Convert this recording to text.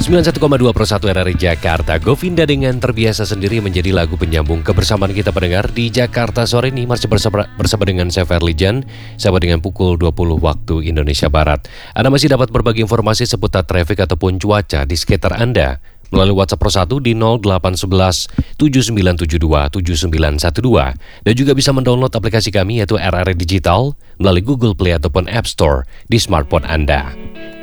91,2 per 1 RRI Jakarta. Govinda dengan Terbiasa Sendiri menjadi lagu penyambung kebersamaan kita pendengar di Jakarta sore ini. Masih bersama dengan saya Ferlijan, sampai dengan pukul 20 waktu Indonesia Barat. Anda masih dapat berbagi informasi seputar trafik ataupun cuaca di sekitar Anda melalui WhatsApp Pro 1 di 0811 7972 7912 dan juga bisa mendownload aplikasi kami yaitu RRI Digital melalui Google Play ataupun App Store di smartphone Anda.